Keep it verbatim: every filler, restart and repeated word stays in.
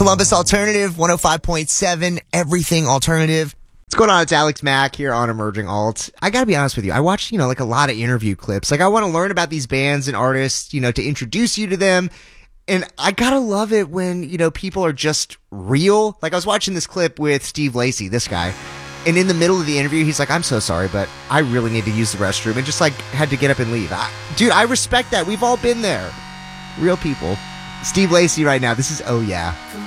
Columbus Alternative, one oh five point seven, everything alternative. What's going on? It's Alex Mack here on Emerging Alt. I gotta be honest with you. I watched, you know, like a lot of interview clips. Like I want to learn about these bands and artists, you know, to introduce you to them. And I gotta love it when, you know, people are just real. Like I was watching this clip with Steve Lacy, this guy. And in the middle of the interview, he's like, I'm so sorry, but I really need to use the restroom. And just like had to get up and leave. I, dude, I respect that. We've all been there. Real people. Steve Lacy right now. This is Oh Yeah.